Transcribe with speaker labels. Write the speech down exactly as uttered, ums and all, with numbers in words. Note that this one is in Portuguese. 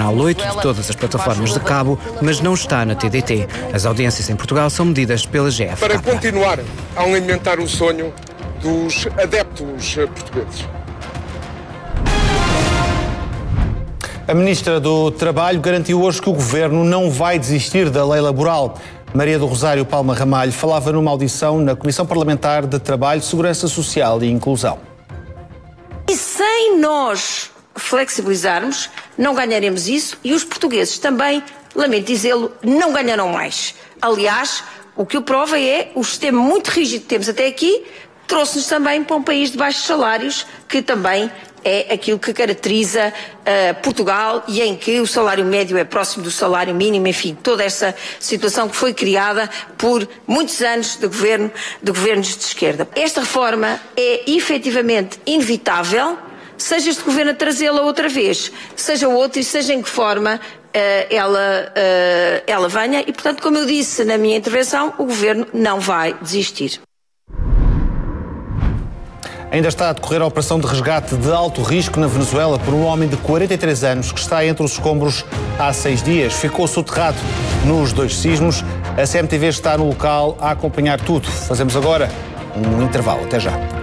Speaker 1: Canal oito de todas as plataformas de cabo, mas não está na T D T. As audiências em Portugal são medidas pela G F K.
Speaker 2: Para continuar a alimentar o sonho dos adeptos portugueses.
Speaker 3: A Ministra do Trabalho garantiu hoje que o Governo não vai desistir da lei laboral. Maria do Rosário Palma Ramalho falava numa audição na Comissão Parlamentar de Trabalho, Segurança Social e Inclusão.
Speaker 4: E sem nós flexibilizarmos, não ganharemos isso e os portugueses também, lamento dizê-lo, não ganharão mais. Aliás, o que o prova é o sistema muito rígido que temos até aqui, trouxe-nos também para um país de baixos salários, que também é aquilo que caracteriza uh, Portugal e em que o salário médio é próximo do salário mínimo, enfim, toda essa situação que foi criada por muitos anos de, governo, de governos de esquerda. Esta reforma é efetivamente inevitável, seja este governo a trazê-la outra vez, seja outro e seja em que forma uh, ela, uh, ela venha e, portanto, como eu disse na minha intervenção, o governo não vai desistir.
Speaker 3: Ainda está a decorrer a operação de resgate de alto risco na Venezuela por um homem de quarenta e três anos que está entre os escombros há seis dias. Ficou soterrado nos dois sismos. A C M T V está no local a acompanhar tudo. Fazemos agora um intervalo. Até já.